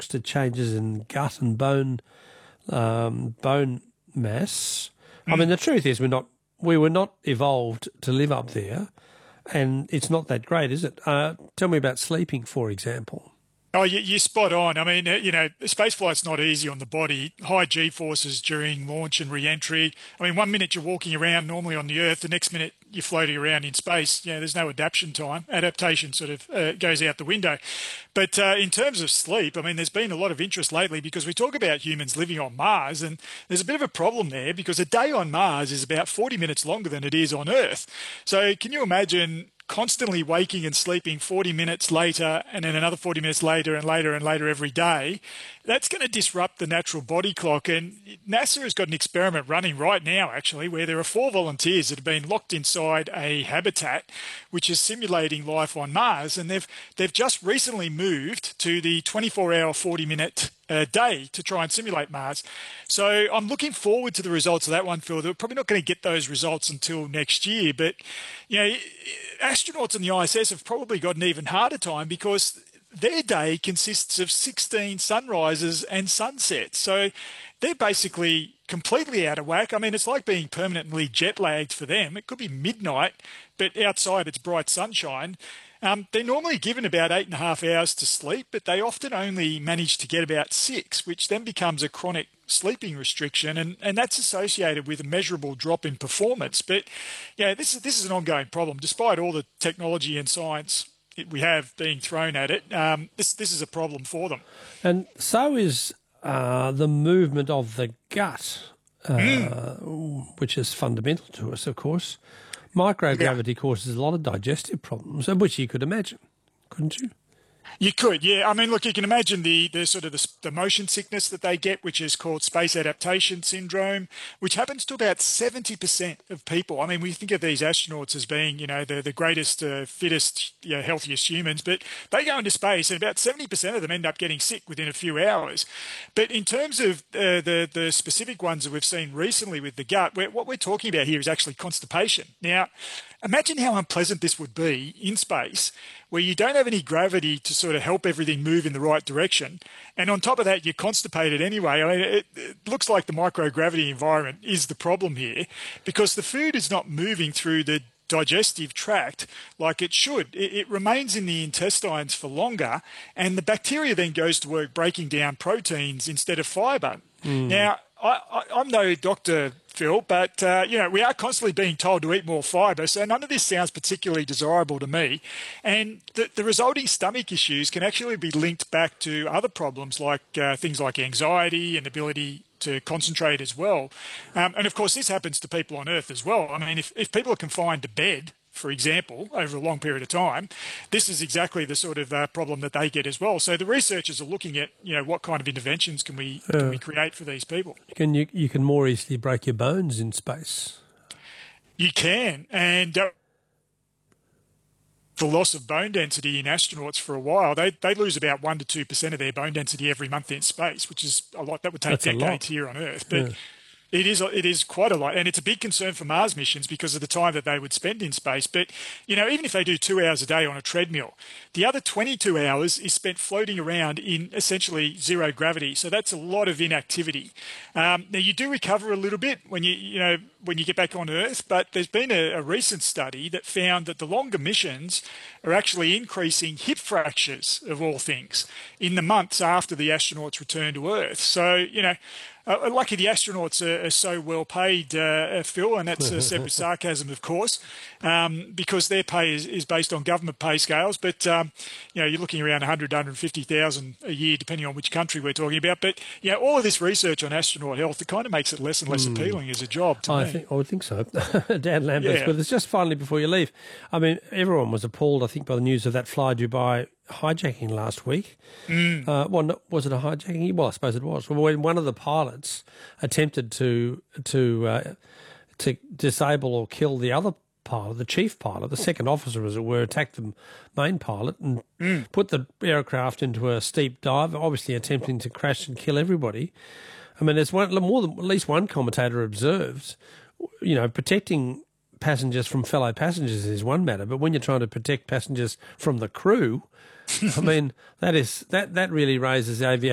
shocks to changes in gut and bone mass. I mean, the truth is we were not evolved to live up there, and it's not that great, is it? Tell me about sleeping, for example. Oh, you're spot on. I mean, spaceflight's not easy on the body. High G-forces during launch and re-entry. I mean, 1 minute you're walking around normally on the Earth, the next minute you're floating around in space. There's no adaptation time. Adaptation sort of goes out the window. But in terms of sleep, I mean, there's been a lot of interest lately because we talk about humans living on Mars, and there's a bit of a problem there because a day on Mars is about 40 minutes longer than it is on Earth. So can you imagine constantly waking and sleeping 40 minutes later and then another 40 minutes later and later and later every day? That's going to disrupt the natural body clock. And NASA has got an experiment running right now, actually, where there are 4 volunteers that have been locked inside a habitat which is simulating life on Mars. And they've just recently moved to the 24-hour, 40-minute day to try and simulate Mars. So I'm looking forward to the results of that one, Phil. They're probably not going to get those results until next year. But, astronauts on the ISS have probably got an even harder time because their day consists of 16 sunrises and sunsets. So they're basically completely out of whack. I mean, it's like being permanently jet lagged for them. It could be midnight, but outside it's bright sunshine. They're normally given about 8.5 hours to sleep, but they often only manage to get about 6, which then becomes a chronic sleeping restriction, and that's associated with a measurable drop in performance. But this is an ongoing problem. Despite all the technology and science we have being thrown at it, this is a problem for them. And so is the movement of the gut, which is fundamental to us, of course. Microgravity causes a lot of digestive problems, which you could imagine, couldn't you? You could, yeah. I mean, look, you can imagine the sort of the motion sickness that they get, which is called space adaptation syndrome, which happens to about 70% of people. I mean, we think of these astronauts as being, the greatest, fittest, healthiest humans, but they go into space and about 70% of them end up getting sick within a few hours. But in terms of the specific ones that we've seen recently with the gut, what we're talking about here is actually constipation. Now, imagine how unpleasant this would be in space where you don't have any gravity to sort of help everything move in the right direction. And on top of that, you're constipated anyway. I mean, it looks like the microgravity environment is the problem here because the food is not moving through the digestive tract like it should. It remains in the intestines for longer, and the bacteria then goes to work breaking down proteins instead of fibre. Now, I'm no doctor, Phil, but we are constantly being told to eat more fibre, so none of this sounds particularly desirable to me. And the resulting stomach issues can actually be linked back to other problems like things like anxiety and ability to concentrate as well. And of course, this happens to people on Earth as well. I mean, if people are confined to bed, for example, over a long period of time, this is exactly the sort of problem that they get as well. So the researchers are looking at, what kind of interventions can we create for these people. You can more easily break your bones in space. You can, and the loss of bone density in astronauts for a while, they lose about 1 to 2% of their bone density every month in space, which is a lot. That would take decades here on Earth, but. Yeah. It is quite a lot, and it's a big concern for Mars missions because of the time that they would spend in space. But, even if they do 2 hours a day on a treadmill, the other 22 hours is spent floating around in essentially zero gravity. So that's a lot of inactivity. Now, you do recover a little bit when you get back on Earth, but there's been a recent study that found that the longer missions are actually increasing hip fractures, of all things, in the months after the astronauts return to Earth. So, lucky the astronauts are so well paid, Phil, and that's said with sarcasm, of course, because their pay is based on government pay scales. But you're looking around 100, 150,000 a year, depending on which country we're talking about. But all of this research on astronaut health, it kind of makes it less and less appealing as a job to me. I would think so. Dan Lambert, but it's just finally before you leave. I mean, everyone was appalled, I think, by the news of that Fly Dubai hijacking last week. Was it a hijacking? Well, I suppose it was. Well, when one of the pilots attempted to disable or kill the other pilot, the chief pilot, the second officer, as it were, attacked the main pilot and put the aircraft into a steep dive, obviously attempting to crash and kill everybody. I mean, there's at least one commentator observed, protecting passengers from fellow passengers is one matter, but when you're trying to protect passengers from the crew, I mean, that really raises aviation